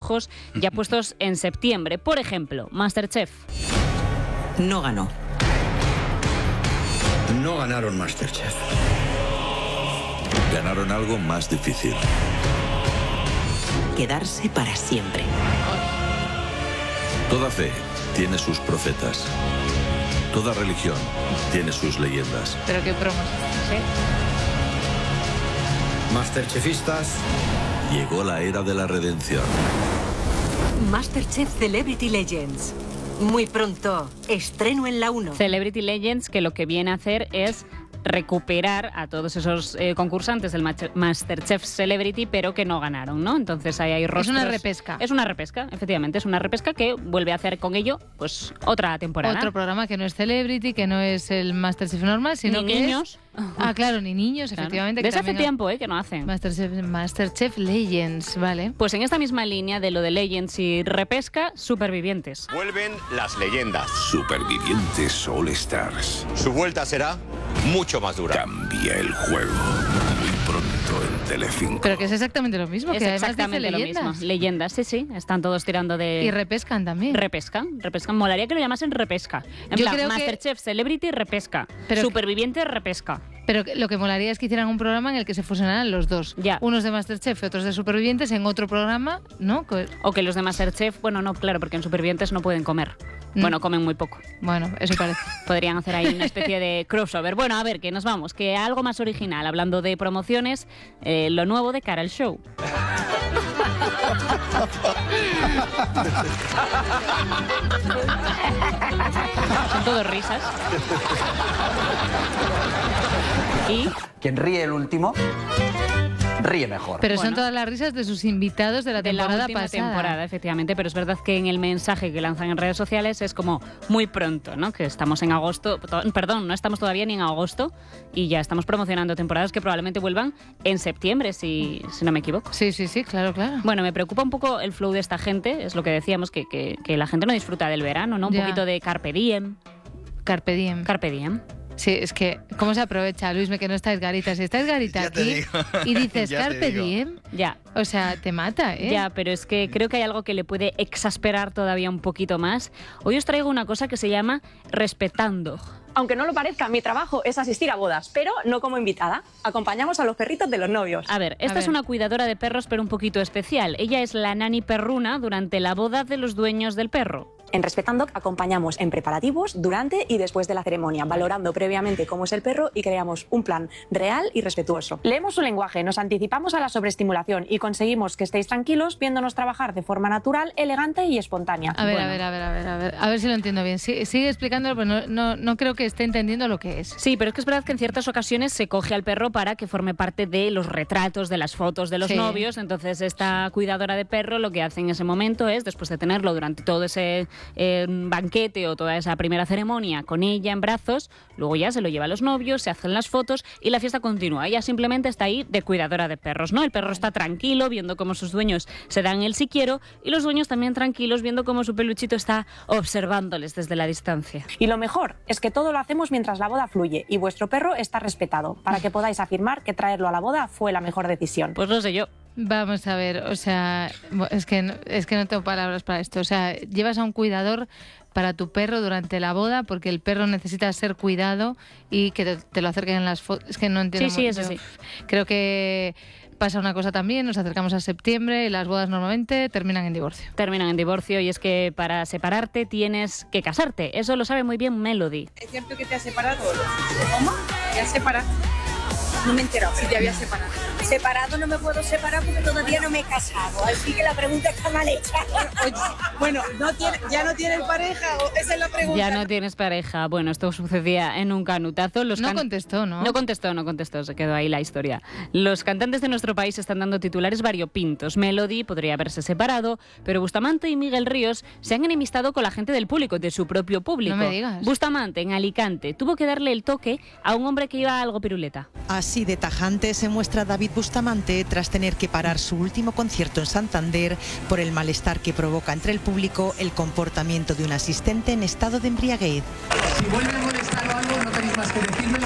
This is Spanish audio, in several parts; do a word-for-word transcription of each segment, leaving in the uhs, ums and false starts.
ojos ya puestos en septiembre. Por ejemplo, MasterChef. No ganó. No ganaron MasterChef. Ganaron algo más difícil. Quedarse para siempre. Toda fe tiene sus profetas. Toda religión tiene sus leyendas. Pero qué promos, ¿sí? Masterchefistas. Llegó la era de la redención. MasterChef Celebrity Legends. Muy pronto, estreno en la uno. Celebrity Legends, que lo que viene a hacer es recuperar a todos esos eh, concursantes del MasterChef Celebrity, pero que no ganaron, ¿no? Entonces ahí hay rostros. Es una repesca. Es una repesca, efectivamente, es una repesca que vuelve a hacer con ello, pues, otra temporada. Otro programa que no es Celebrity, que no es el MasterChef normal, sino Ni que niños. es... Ah, claro, ni niños, Claro. efectivamente. Desde que hace también tiempo, ¿eh? Que no hacen. Masterchef, Masterchef Legends, vale. Pues en esta misma línea de lo de Legends y repesca, Supervivientes. Vuelven las leyendas. Supervivientes All Stars. Su vuelta será mucho más dura. Cambia el juego. Muy pronto en Telecinco. Pero que es exactamente lo mismo, Es que además exactamente dice lo leyendas. mismo. Leyendas, sí, sí. Están todos tirando de... Y repescan también. Repesca, repesca. Molaría que lo llamasen repesca. En Yo plan, creo que- Masterchef Celebrity, repesca. Pero- Supervivientes, repesca. Pero que- lo que molaría es que hicieran un programa en el que se fusionaran los dos. Ya. Unos de Masterchef y otros de Supervivientes en otro programa, ¿no? Co- O que los de Masterchef, bueno, no, claro, porque en Supervivientes no pueden comer. Mm. Bueno, comen muy poco. Bueno, eso parece. Podrían hacer ahí una especie de crossover. Bueno, a ver, que nos vamos. Que algo más original. Hablando de promociones, eh, lo nuevo de cara al show. Son todos risas. Y Quien ríe el último, ríe mejor. Pero son Bueno. todas las risas de sus invitados de la de la temporada última pasada. temporada, efectivamente, pero es verdad que en el mensaje que lanzan en redes sociales es como muy pronto, ¿no? Que estamos en agosto, to- perdón, no estamos todavía ni en agosto y ya estamos promocionando temporadas que probablemente vuelvan en septiembre, si, si no me equivoco. Sí, sí, sí, claro, claro. Bueno, me preocupa un poco el flow de esta gente, es lo que decíamos, que, que, que la gente no disfruta del verano, ¿no? Un Ya. poquito de carpe diem. Carpe diem. Carpe diem. Sí, es que, ¿cómo se aprovecha, Luisme, que no está Edgarita? Si está Edgarita Ya te aquí digo. y dices Ya te Carpe digo. diem, Ya. o sea, te mata, ¿eh? Ya, pero es que creo que hay algo que le puede exasperar todavía un poquito más. Hoy os traigo una cosa que se llama respetando. Aunque no lo parezca, mi trabajo es asistir a bodas, pero no como invitada. Acompañamos a los perritos de los novios. A ver, esta A es ver. una cuidadora de perros, pero un poquito especial. Ella es la nani perruna durante la boda de los dueños del perro. En Respetando acompañamos en preparativos, durante y después de la ceremonia, valorando previamente cómo es el perro y creamos un plan real y respetuoso. Leemos su lenguaje, nos anticipamos a la sobreestimulación y conseguimos que estéis tranquilos viéndonos trabajar de forma natural, elegante y espontánea. A ver, Bueno. a ver, a ver, a ver, a ver, a ver si lo entiendo bien. Sí- sigue explicándolo, pero no, no, no creo que esté entendiendo lo que es. Sí, pero es que es verdad que en ciertas ocasiones se coge al perro para que forme parte de los retratos, de las fotos de los Sí. novios. Entonces, esta cuidadora de perro lo que hace en ese momento es, después de tenerlo durante todo ese eh, banquete o toda esa primera ceremonia con ella en brazos, luego ya se lo lleva a los novios, se hacen las fotos y la fiesta continúa. Ella simplemente está ahí de cuidadora de perros, ¿no? El perro está tranquilo viendo cómo sus dueños se dan el si quiero y los dueños también tranquilos viendo cómo su peluchito está observándoles desde la distancia. Y lo mejor es que todo lo hacemos mientras la boda fluye y vuestro perro está respetado, para que podáis afirmar que traerlo a la boda fue la mejor decisión. Pues no sé yo. Vamos a ver, o sea, bo- es que, no- es que no tengo palabras para esto. O sea, llevas a un cuidador para tu perro durante la boda porque el perro necesita ser cuidado y que te, te lo acerquen en las fotos. Es que no entiendo. Sí, sí, mu- es yo- así. Creo que pasa una cosa también, nos acercamos a septiembre y las bodas normalmente terminan en divorcio. Terminan en divorcio y es que para separarte tienes que casarte. Eso lo sabe muy bien Melody. ¿Es cierto que te has separado? ¿Cómo? ¿Te has separado? No me he enterado si te habías separado. Separado no me puedo separar porque todavía no me he casado, así que la pregunta está mal hecha. Oye, bueno, ¿no tiene, ¿ya no tienes pareja? ¿O esa es la pregunta? Ya no tienes pareja. Bueno, esto sucedía en un canutazo. Los No can- contestó, ¿no? No contestó, no contestó, se quedó ahí la historia. Los cantantes de nuestro país están dando titulares variopintos. Melody podría haberse separado, pero Bustamante y Miguel Ríos se han enemistado con la gente del público, de su propio público. No me digas. Bustamante, en Alicante, tuvo que darle el toque a un hombre que iba algo piruleta. Así de tajante se muestra David Bustamante tras tener que parar su último concierto en Santander por el malestar que provoca entre el público el comportamiento de un asistente en estado de embriaguez. Si vuelve a molestar o algo, no tenéis más que decírmelo.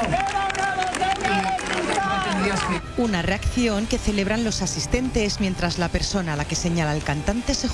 Una reacción que celebran los asistentes mientras la persona a la que señala el cantante se